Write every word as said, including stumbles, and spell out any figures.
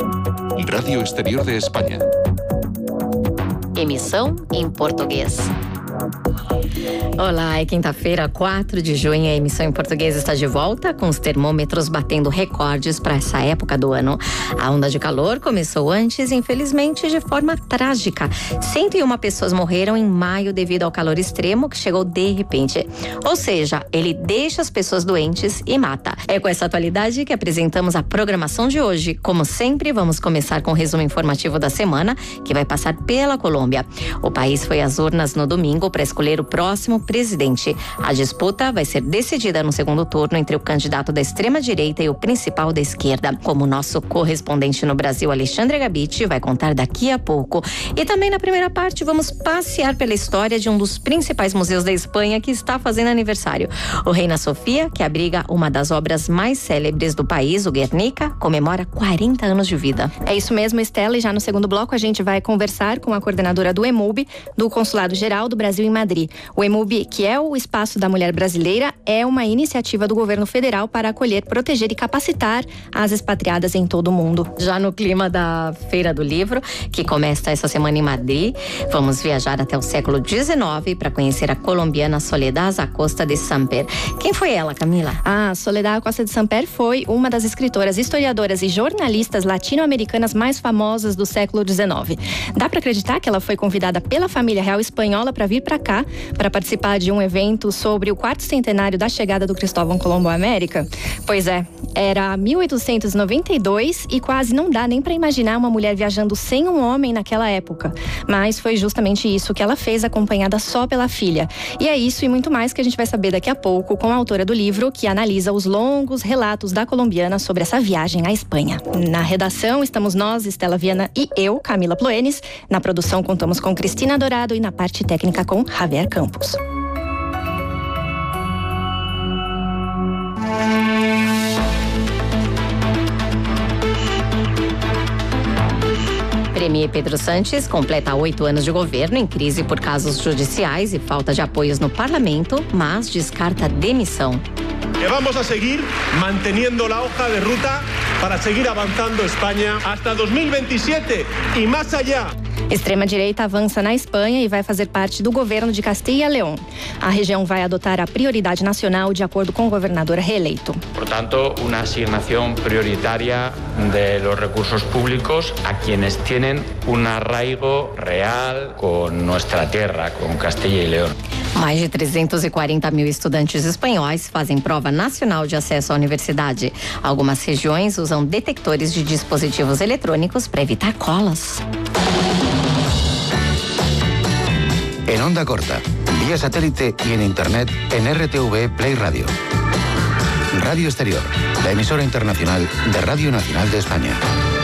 Radio Exterior de España. Emissão em português. Olá, é quinta-feira, quatro de junho, a emissão em português está de volta, com os termômetros batendo recordes para essa época do ano. A onda de calor começou antes, infelizmente, de forma trágica. cento e uma pessoas morreram em maio devido ao calor extremo que chegou de repente. Ou seja, ele deixa as pessoas doentes e mata. É com essa atualidade que apresentamos a programação de hoje. Como sempre, vamos começar com o resumo informativo da semana, que vai passar pela Colômbia. O país foi às urnas no domingo para escolher o próximo presidente. A disputa vai ser decidida no segundo turno entre o candidato da extrema-direita e o principal da esquerda, como o nosso correspondente no Brasil, Alexandre Gabiti, vai contar daqui a pouco. E também na primeira parte vamos passear pela história de um dos principais museus da Espanha que está fazendo aniversário. O Reina Sofia, que abriga uma das obras mais célebres do país, o Guernica, comemora quarenta anos de vida. É isso mesmo, Estela, e já no segundo bloco a gente vai conversar com a coordenadora do EMUB, do Consulado Geral do Brasil em Madrid. O EMUB, que é o Espaço da Mulher Brasileira, é uma iniciativa do governo federal para acolher, proteger e capacitar as expatriadas em todo o mundo. Já no clima da Feira do Livro, que começa essa semana em Madrid, vamos viajar até o século dezenove para conhecer a colombiana Soledad Acosta de Samper. Quem foi ela, Camila? A Soledad Acosta de Samper foi uma das escritoras, historiadoras e jornalistas latino-americanas mais famosas do século dezenove. Dá para acreditar que ela foi convidada pela família real espanhola para vir para cá, para participar de um evento sobre o quarto centenário da chegada do Cristóvão Colombo à América? Pois é, era mil oitocentos e noventa e dois e quase não dá nem para imaginar uma mulher viajando sem um homem naquela época. Mas foi justamente isso que ela fez, acompanhada só pela filha. E é isso e muito mais que a gente vai saber daqui a pouco com a autora do livro, que analisa os longos relatos da colombiana sobre essa viagem à Espanha. Na redação estamos nós, Estela Viana e eu, Camila Ploenis. Na produção contamos com Cristina Dourado e na parte técnica com Javier Campos. Premier Pedro Sánchez completa oito anos de governo em crise por casos judiciais e falta de apoios no parlamento, mas descarta demissão. Que vamos a seguir manteniendo la hoja de ruta para seguir avanzando España hasta dois mil e vinte e sete e más allá. Extrema-direita avança na Espanha e vai fazer parte do governo de Castilla y León. A região vai adotar a prioridade nacional de acordo com o governador reeleito. Portanto, uma asignação prioritária de los recursos públicos a quienes tienen un arraigo real con nuestra tierra, con Castilla y León. Mais de trezentos e quarenta mil estudantes espanhóis fazem prova nacional de acesso à universidade. Algumas regiões usam detectores de dispositivos eletrônicos para evitar colas. En onda corta, vía satélite y en internet en R T V Play Radio. Radio Exterior, la emisora internacional de Radio Nacional de España.